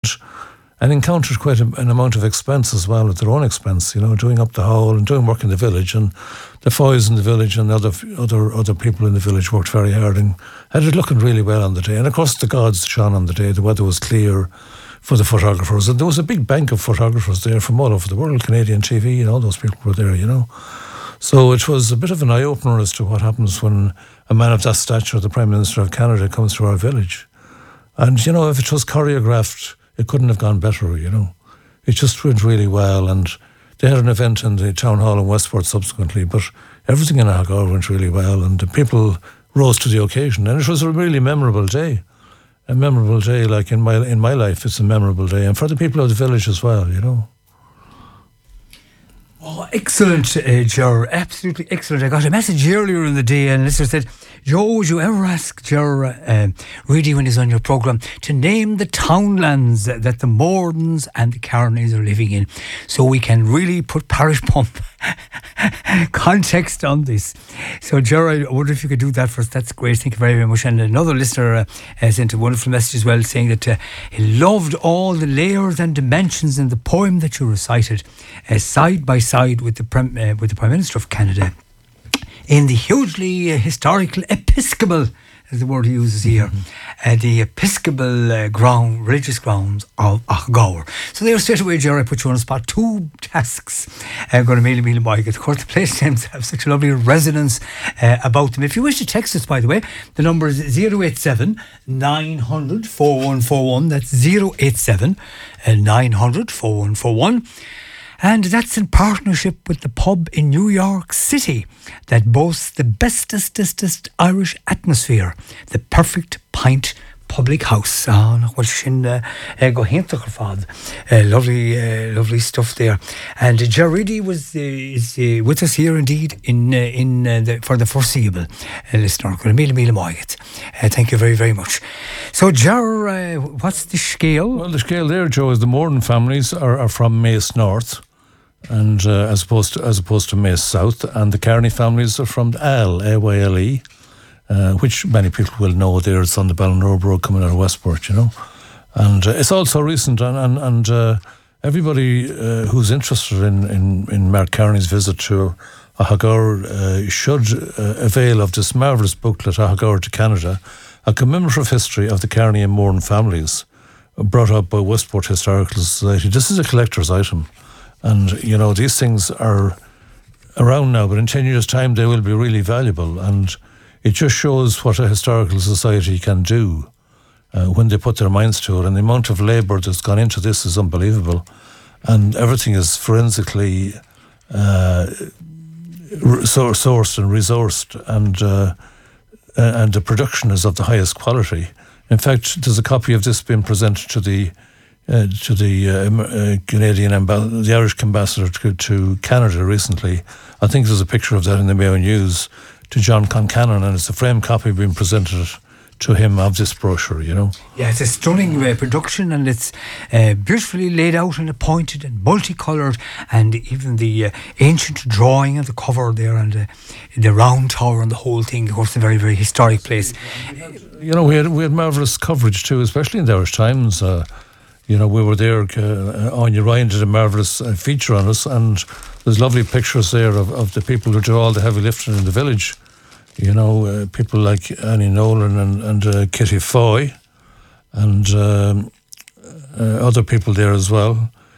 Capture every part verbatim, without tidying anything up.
and encountered quite a, an amount of expense as well, at their own expense, you know, doing up the hole and doing work in the village. And the Foys in the village and the other other other people in the village worked very hard and had it looking really well on the day. And of course the gods shone on the day. The weather was clear for the photographers, and there was a big bank of photographers there from all over the world. Canadian T V and all those people were there, you know. So it was a bit of an eye-opener as to what happens when a man of that stature, the Prime Minister of Canada, comes to our village. And, you know, if it was choreographed, it couldn't have gone better, you know. It just went really well, and they had an event in the town hall in Westport subsequently, but everything in Ahaggar went really well, and the people rose to the occasion, and it was a really memorable day. A memorable day, like in my in my life, it's a memorable day, and for the people of the village as well, you know. Oh, excellent, uh, Ger. Absolutely excellent. I got a message earlier in the day, and listener said, Joe, would you ever ask Ger, uh, Reedy, when he's on your programme, to name the townlands that the Mordens and the Carneys are living in, so we can really put parish pump context on this. So, Ger, I wonder if you could do that for us. That's great. Thank you very, very much. And another listener uh, uh, sent a wonderful message as well, saying that uh, he loved all the layers and dimensions in the poem that you recited, uh, side by side with the Prime, uh, with the Prime Minister of Canada, in the hugely uh, historical Episcopal, is the word he uses here, mm-hmm. uh, the Episcopal uh, ground, religious grounds of Ahaggar. So there, straight away, Jerry, I put you on the spot. Two tasks. I'm going to mail mail Mike. Of course, the place names have such a lovely resonance uh, about them. If you wish to text us, by the way, the number is zero eight seven nine hundred four one four one. That's zero eight seven nine hundred four one four one. And that's in partnership with the pub in New York City that boasts the bestestest Irish atmosphere, the Perfect Pint Public House. Ah, well, shin go hintach fad. Lovely, uh, lovely stuff there. And uh, Jerry was uh, is uh, with us here indeed in uh, in uh, the, for the foreseeable uh, listener. Mille mille moiget. Thank you very very much. So, Jar, uh, what's the scale? Well, the scale there, Joe, is the Morden families are, are from Mace North. And uh, as opposed to as opposed to Mace South, and the Carney families are from Al, A Y L E, uh, which many people will know. There, it's on the Ballinrobe Road coming out of Westport, you know. And uh, it's also recent, and and, and uh, everybody uh, who's interested in, in, in Mark Carney's visit to Ahaggar uh, should uh, avail of this marvellous booklet, Ahaggar to Canada, a commemorative history of the Carney and Morden families, brought up by Westport Historical Society. This is a collector's item. And, you know, these things are around now, but in ten years' time they will be really valuable. And it just shows what a historical society can do uh, when they put their minds to it. And the amount of labour that's gone into this is unbelievable. And everything is forensically uh, sourced and resourced, and, uh, and the production is of the highest quality. In fact, there's a copy of this being presented to the Uh, to the uh, uh, Canadian ambassador, the Irish ambassador to, to Canada recently. I think there's a picture of that in the Mayo News, to John Concannon, and it's a frame copy being presented to him of this brochure, you know. Yeah, it's a stunning uh, production, and it's uh, beautifully laid out and appointed and multicoloured, and even the uh, ancient drawing of the cover there, and uh, the round tower and the whole thing. Of course, a very, very historic place. You know, we had, we had marvellous coverage too, especially in the Irish Times. Uh, You know, we were there, uh, Anya Ryan did a marvellous uh, feature on us, and there's lovely pictures there of, of the people who do all the heavy lifting in the village. You know, uh, people like Annie Nolan and, and uh, Kitty Foy, and um, uh, other people there as well.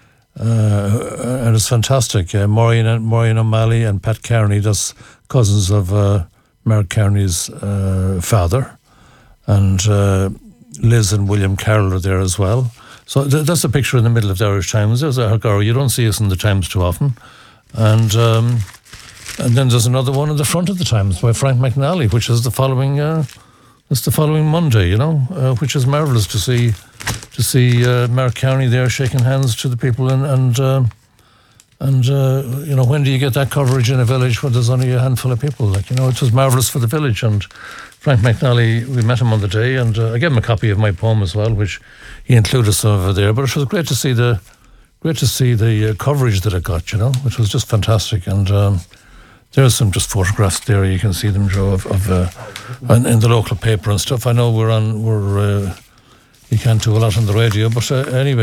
Uh, and it's fantastic. Uh, Maureen, Maureen O'Malley and Pat Kearney, that's cousins of uh, Mark Kearney's uh, father. And uh, Liz and William Carroll are there as well. So th- that's a picture in the middle of the Irish Times. There's Ahaggar. You don't see us in the Times too often. And um, and then there's another one in the front of the Times by Frank McNally, which is the following uh, it's the following Monday, you know, uh, which is marvellous to see to see uh, Mark Kearney there shaking hands to the people. And, and, uh, and uh, you know, when do you get that coverage in a village where there's only a handful of people? Like, you know, it was marvellous for the village. And Frank McNally, we met him on the day, and uh, I gave him a copy of my poem as well, which he included some of it there. But it was great to see the great to see the uh, coverage that it got, you know, which was just fantastic. And um, there's some just photographs there. You can see them, Joe, of, of uh, in, in the local paper and stuff. I know we're on we're uh, you can't do a lot on the radio. But uh, anyway.